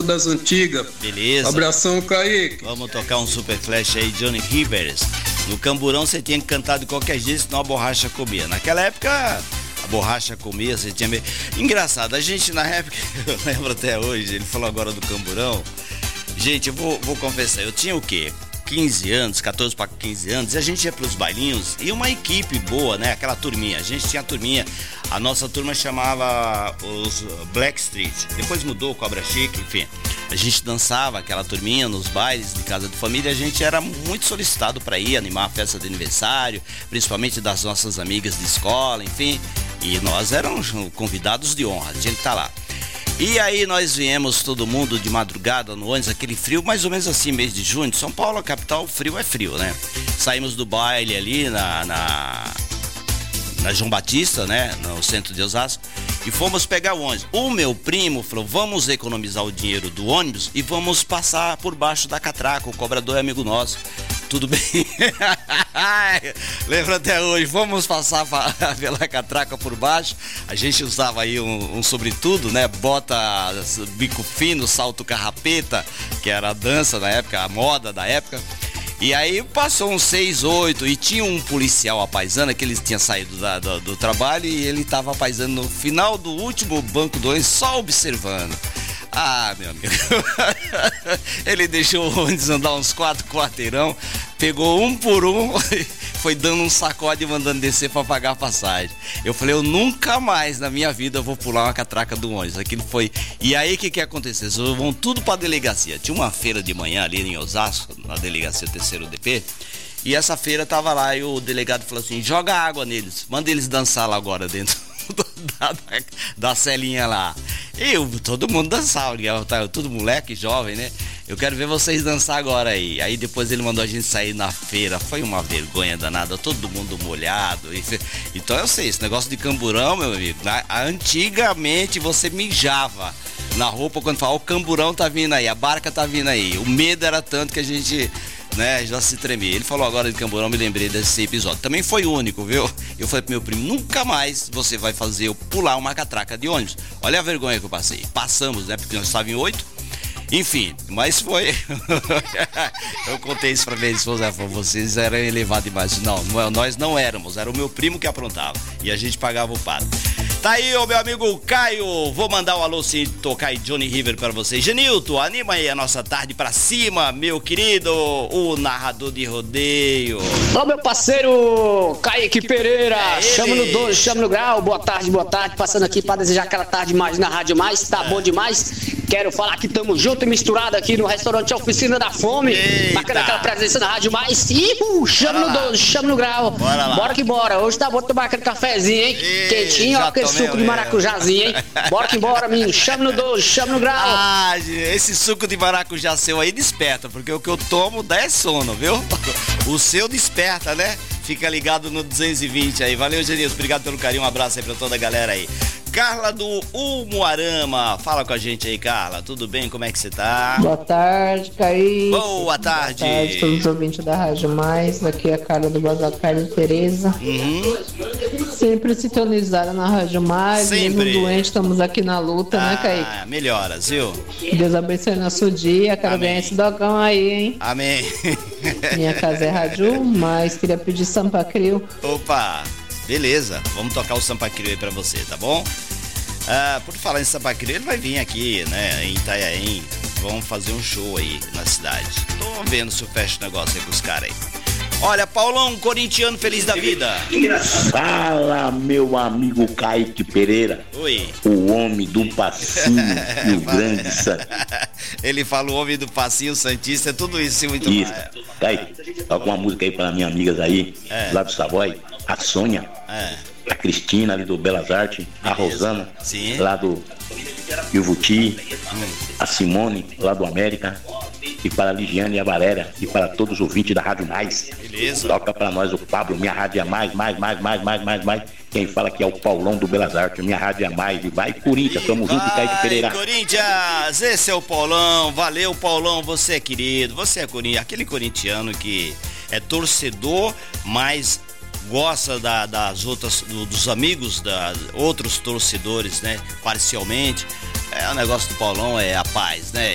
das antigas. Beleza. Abração, Kaique. Vamos tocar um super flash aí, Johnny Rivers. No camburão você tinha que cantar de qualquer jeito, senão a borracha comia. Naquela época, a borracha comia, você tinha meio... Engraçado, a gente na época, eu lembro até hoje, ele falou agora do camburão. Gente, eu vou confessar, eu tinha o quê? 15 anos, 14 para 15 anos, e a gente ia pros bailinhos, e uma equipe boa, né? Aquela turminha, a gente tinha a turminha, a nossa turma chamava os Black Street, depois mudou, Cobra Chique, enfim. A gente dançava aquela turminha nos bailes de casa de família, a gente era muito solicitado para ir animar a festa de aniversário, principalmente das nossas amigas de escola, enfim, e nós éramos convidados de honra, a gente tá lá. E aí nós viemos todo mundo de madrugada no ônibus, aquele frio, mais ou menos assim, mês de junho. São Paulo, a capital, frio é frio, né? Saímos do baile ali na João Batista, né? No centro de Osasco. E fomos pegar o ônibus. O meu primo falou, vamos economizar o dinheiro do ônibus e vamos passar por baixo da catraca. O cobrador é amigo nosso. Tudo bem? Lembro até hoje, vamos passar pela catraca por baixo. A gente usava aí um sobretudo, né? Bota, bico fino, salto carrapeta, que era a dança na época, a moda da época. E aí passou uns 6, 8 e tinha um policial apaisando, que ele tinha saído do trabalho e ele tava apaisando no final do último banco do ônibus, só observando. Ah, meu amigo, ele deixou o ônibus andar uns 4 quarteirão, pegou um por um, foi dando um sacode e mandando descer pra pagar a passagem. Eu falei, eu nunca mais na minha vida vou pular uma catraca do ônibus. Aquilo foi. E aí o que aconteceu? Eles vão tudo pra delegacia. Tinha uma feira de manhã ali em Osasco, na delegacia 3º DP. E essa feira tava lá e o delegado falou assim, joga água neles, manda eles dançar lá agora dentro da celinha lá. E todo mundo dançava, tudo moleque, jovem, né? Eu quero ver vocês dançar agora aí. Aí depois ele mandou a gente sair na feira. Foi uma vergonha danada, todo mundo molhado. Então eu sei, esse negócio de camburão, meu amigo, antigamente você mijava na roupa quando falava, o camburão tá vindo aí, a barca tá vindo aí. O medo era tanto que a gente, né, já se tremia. Ele falou agora de camburão, me lembrei desse episódio. Também foi único, viu? Eu falei pro meu primo, nunca mais você vai fazer eu pular uma catraca de ônibus. Olha a vergonha que eu passei. Passamos, né, porque nós estávamos em 8. Enfim, mas foi. Eu contei isso pra minha esposa, vocês eram elevados demais. Não, nós não éramos, era o meu primo que aprontava. E a gente pagava o pato. Tá aí o meu amigo Caio, vou mandar um alô sim, tocar aí Johnny River pra vocês. Genilton, anima aí a nossa tarde pra cima, meu querido, o narrador de rodeio. Ô meu parceiro Kaique Pereira, chama no 12, chama no grau, boa tarde, passando aqui pra desejar aquela tarde mais na Rádio Mais, tá bom demais. Quero falar que tamo junto e misturado aqui no restaurante Oficina da Fome. Bacana aquela presença na Rádio Mais. Chama no 12, chama no grau. Bora que bora. Hoje tá bom tomar aquele cafezinho, hein? Quentinho, ó, aquele suco de maracujazinho, hein? Bora que bora, menino. Chama no 12, chama no grau. Ah, esse suco de maracujá seu aí desperta, porque o que eu tomo dá é sono, viu? O seu desperta, né? Fica ligado no 220 aí. Valeu, Genilson. Obrigado pelo carinho. Um abraço aí pra toda a galera aí. Carla do Umuarama, fala com a gente aí, Carla, tudo bem? Como é que você tá? Boa tarde, Kaique. Boa tarde. Boa tarde a todos os ouvintes da Rádio Mais, aqui é a Carla do Bazar Carlos Tereza. Sempre sintonizada na Rádio Mais, sempre. Mesmo doente, estamos aqui na luta, né, Kaique? Melhoras, viu? Deus abençoe nosso dia, quero ganhar esse dogão aí, hein? Amém. Minha casa é Rádio Mais, queria pedir Sampa Crio. Opa! Beleza, vamos tocar o Sampa Crio aí pra você, tá bom? Por falar em Sampa Crio, ele vai vir aqui, né, em Itanhaém. Vamos fazer um show aí na cidade. Tô vendo se eu fecho o negócio aí com os caras aí. Olha, Paulão, corintiano feliz da vida. Fala, meu amigo Kaique Pereira. Oi. O homem do passinho e o grande Santista. Ele fala o homem do passinho, Santista, é tudo isso e muito isso. mais. Kaique, toca uma música aí para minhas amigas aí, lá do Savoy. A Sônia, a Cristina ali do Belas Artes, a Rosana, lá do Ivuti, a Simone, lá do América, e para a Ligiane e a Valéria, e para todos os ouvintes da Rádio Mais. Beleza. Toca para nós o Pablo, minha rádio é mais. Quem fala aqui é o Paulão do Belas Artes, minha rádio é mais. E vai, Corinthians, tamo junto, Kaique Pereira. Corinthians, esse é o Paulão, valeu, Paulão, você é querido, você é Corinthians, aquele corintiano que é torcedor, mas gosta das outras, dos amigos, outros torcedores, né? Parcialmente. O negócio do Paulão é a paz, né?